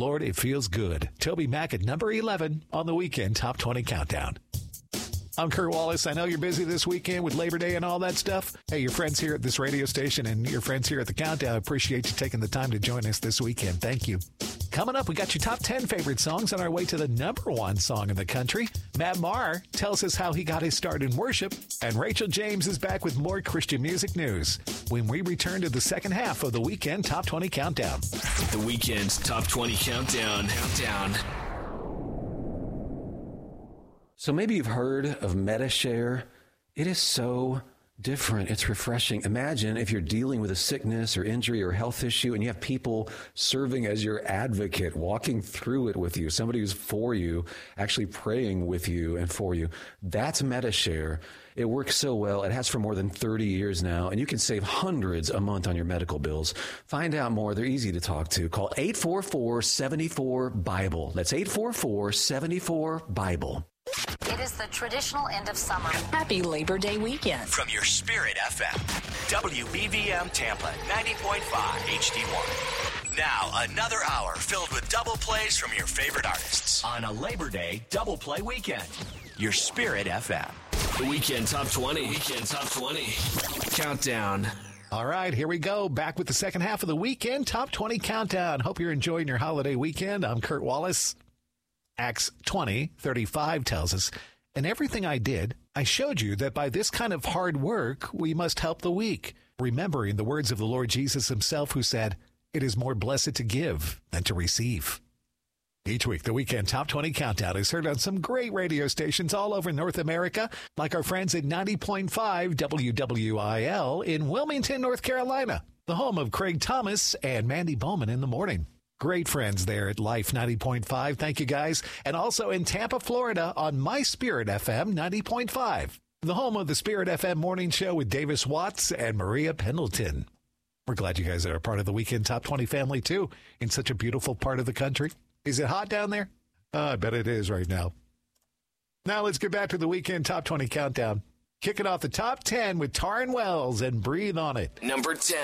Lord, it feels good. Toby Mac at number 11 on the Weekend Top 20 Countdown. I'm Kurt Wallace. I know you're busy this weekend with Labor Day and all that stuff. Hey, your friends here at this radio station and your friends here at the Countdown, appreciate you taking the time to join us this weekend. Thank you. Coming up, we got your top 10 favorite songs on our way to the number one song in the country. Matt Maher tells us how he got his start in worship. And Rachel James is back with more Christian music news when we return to the second half of the Weekend Top 20 Countdown. The Weekend Top 20 Countdown. So maybe you've heard of Medi-Share. It is so different. It's refreshing. Imagine if you're dealing with a sickness or injury or health issue and you have people serving as your advocate, walking through it with you, somebody who's for you, actually praying with you and for you. That's Medi-Share. It works so well. It has for more than 30 years now, and you can save hundreds a month on your medical bills. Find out more. They're easy to talk to. Call 844-74-BIBLE. That's 844-74-BIBLE. It is the traditional end of summer. Happy Labor Day weekend. From your Spirit FM, WBVM Tampa 90.5 HD1. Now, another hour filled with double plays from your favorite artists on a Labor Day double play weekend. Your Spirit FM. The Weekend Top 20. Countdown. All right, here we go. Back with the second half of the Weekend Top 20 Countdown. Hope you're enjoying your holiday weekend. I'm Kurt Wallace. Acts 20:35 tells us, "In everything I did, I showed you that by this kind of hard work, we must help the weak, remembering the words of the Lord Jesus himself, who said, 'It is more blessed to give than to receive.'" Each week, the Weekend Top 20 Countdown is heard on some great radio stations all over North America, like our friends at 90.5 WWIL in Wilmington, North Carolina, the home of Craig Thomas and Mandy Bowman in the morning. Great friends there at Life 90.5. Thank you, guys. And also in Tampa, Florida on My Spirit FM 90.5, the home of the Spirit FM morning show with Davis Watts and Maria Pendleton. We're glad you guys are a part of the Weekend Top 20 family, too, in such a beautiful part of the country. Is it hot down there? I bet it is right now. Now let's get back to the Weekend Top 20 Countdown. Kicking off the top 10 with Taryn Wells and Breathe on It. Number 10.